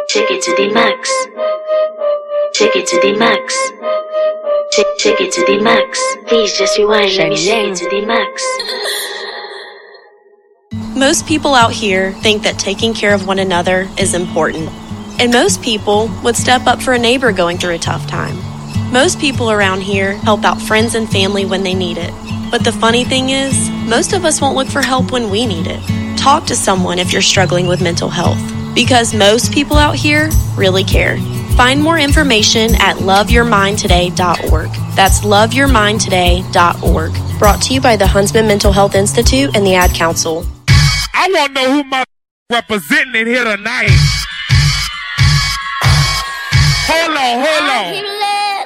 Take it to the max. Take it to the max. Take it to the max. Please just rewind. Let me take it to the max. Most people out here think that taking care of one another is important. And most people would step up for a neighbor going through a tough time. Most people around here help out friends and family when they need it. But the funny thing is, most of us won't look for help when we need it. Talk to someone if you're struggling with mental health, because most people out here really care. Find more information at loveyourmindtoday.org. That's loveyourmindtoday.org. Brought to you by the Huntsman Mental Health Institute and the Ad Council. I want to know who my representing here tonight. Hold on.